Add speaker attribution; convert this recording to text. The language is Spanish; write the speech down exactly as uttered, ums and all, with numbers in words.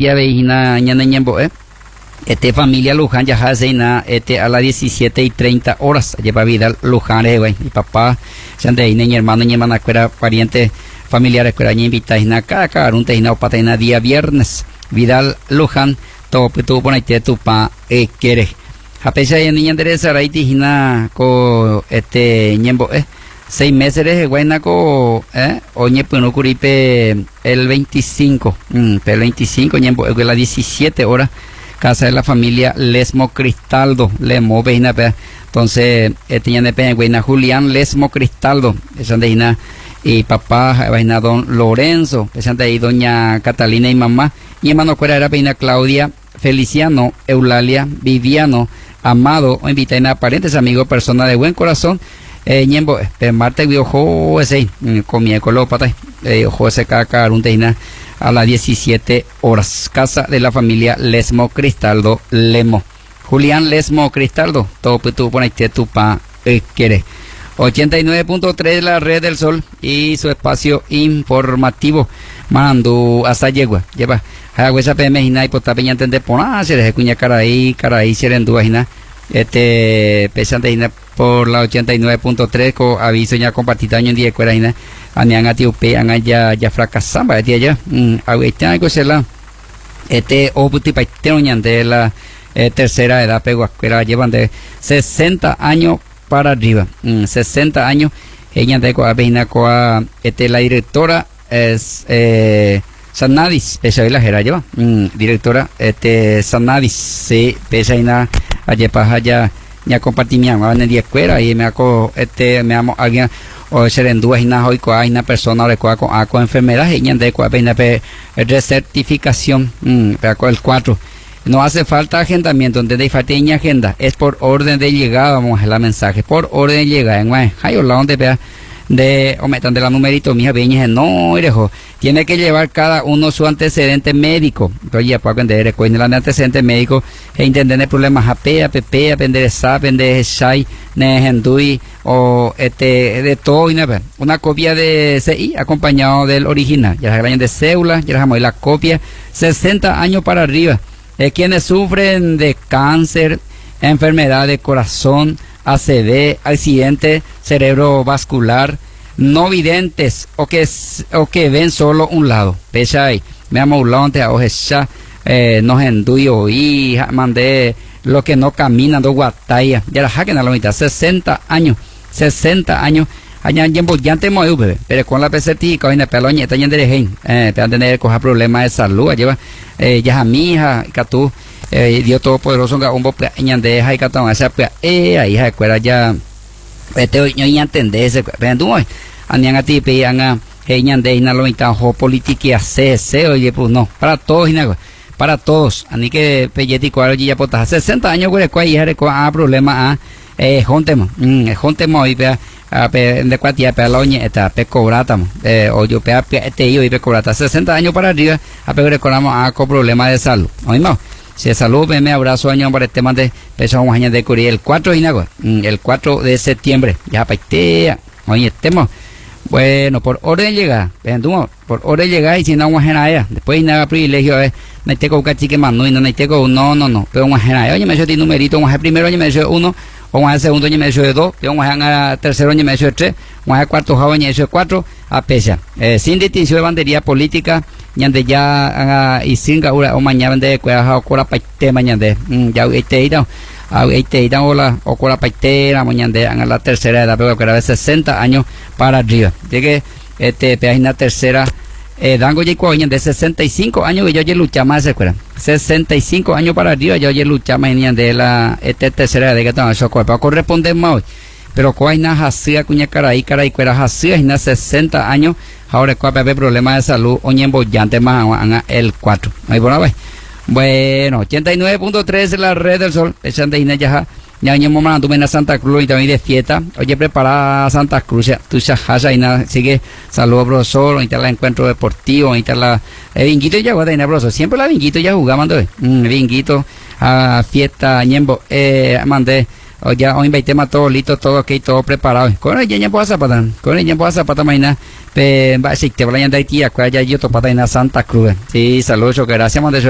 Speaker 1: día veina ñana ñembo, eh. Este familia Luján ya hace na este a las diecisiete y treinta horas lleva Vidal Luján eh güey mi papá se de mi hermano mi hermana que era pariente familiares que era invita na cada cada un teina patena día viernes Vidal Luján todo puto ponete tu pa eh quiere a pesar de niña interesa raiti hina co este ñembo eh seis meses de guaynaco eh oñe puno curipe el veinticinco mm, el veinticinco ñembo a las diecisiete horas casa de la familia Lesmo Cristaldo, Lemo Veina, entonces tenía de Peña Julián Lesmo Cristaldo, esa de y papá, vaina don Lorenzo, esa de ahí doña Catalina y mamá, y hermano cuera era Peña Claudia, Feliciano, Eulalia, Viviano, Amado, o inviten a parientes, amigos, personas de buen corazón, eh, ñembo, eh, Marte viojo ese, comía con los patas, eh, ojo ese caca, un teina, a las diecisiete horas, casa de la familia Lesmo Cristaldo Lemo. Julián Lesmo Cristaldo, todo tu ponete tu pa eh, quiere. ochenta y nueve punto tres la red del sol y su espacio informativo. Mando hasta yegua, lleva. Esa P M y pota peña entender por ah, se les cuña caraí, caraí, serendúa hina. Este pesante por la ochenta y nueve punto tres con aviso ya compartido año en día cuera hina. Anian a tiupe anga ya ya fracasamba de ya ahorita algo se la este oputi paiteñan de la eh, tercera edad pego escuela llevan de sesenta años para arriba mm, sesenta años ella de coa veina coa este la directora es eh, Sanadis pesa la jera lleva mm, directora este Sanadis sí pesa ina ayer paja ya ya compartí mi en el día escuela y me hago este me amo alguien o serendúa hina hoy con una persona o con con enfermedad y de con pena recertificación mm, con el cuatro no hace falta agendamiento donde de falta en agenda es por orden de llegada vamos a la mensaje por orden de llegada en hay un lado de de o metan de la numerito mija veña no erejo tiene que llevar cada uno su antecedente médico entonces ya para aprender con el antecedente médico e entender el problema ape app aprender esa aprender shai nehendui o este de todo y nada una copia de C I acompañado del original ya la de cédula ya dejamos la copia sesenta años para arriba eh, quienes sufren de cáncer enfermedad de corazón A C V, accidente cerebrovascular, no videntes o que o que ven solo un lado. Pecha ahí, me amo un lado ante a ojecha, eh, nos enduyo y mandé lo que no caminan do guataya. Ya la jaquen a la mitad, sesenta años, sesenta años. Allá en Bollante Moyu, bebé, pero con la pesetica, hoy en el peloña, está yendo de gen, eh, para tener coja problemas de salud, lleva, eh, ya a mi hija, que tú. Eh, Dios Todopoderoso que un poco ñandeja y catón esa pues eh ahí se acuerda ya este hoy no entender ese pero tú hoy anian a ti pe anga que ñande y na lo mitad jo política se se oye pues no para todos y nada para todos ani que pelleti cuadro ya pota sesenta años güey cuál hija con a problema a eh jontemo mm jontemo y pe a pe de cuatia pe loña está pe cobrata eh o yo pe este yo y pe cobrata sesenta años para arriba a pe recordamos a con problema de salud oímos. Se salud, me abrazo año para el tema de peso un año de curir el cuatro de inagua, el cuatro de septiembre, ya paitea, oye, estemos, bueno, por orden de llegar, por orden de llegar y si no vamos a allá, después nada privilegio es, no tengo un cachique más, no, no tengo, no, no, no, pero vamos a oye, me dio numerito, vamos a primero año me dio uno, vamos a segundo año me dio dos, vamos a tercero año me dio tres, vamos a cuarto año me dio cuatro, a pesa, eh, sin distinción de bandería política, ñande ya y singa ura o mañana de cuaja o cora paite mañana ya este ida a este ida hola o cora paite la mañana de a la tercera edad pero que era de sesenta años para arriba llegué este página tercera eh dango y coña de sesenta y cinco años que yo ya lucha más se acuerdan sesenta y cinco años para arriba yo ya lucha más de la este tercera edad que estaba eso para corresponder más pero coina hacía cuña caraí caraí cuera hacía y na sesenta años ahora cuál hay problemas de salud oñe en Bollante más el cuatro ahí por ahí bueno ochenta y nueve punto tres la red del sol echando y ya ya oñe mamá tú ven a Santa Cruz y también de fiesta oye prepara Santa Cruz ya tú ya hasa y nada sigue saludos profesor ahorita el encuentro deportivo ahorita la el vinguito ya guarda en el profesor siempre la vinguito ya jugaba mando mm, vinguito a fiesta ñembo eh mandé o ya hoy veinte más todo listo todo ok todo preparado con ella ya puedo zapata con ella puedo zapata mañana pe va si te vayan de aquí a ya yo topata en Santa Cruz sí saludos gracias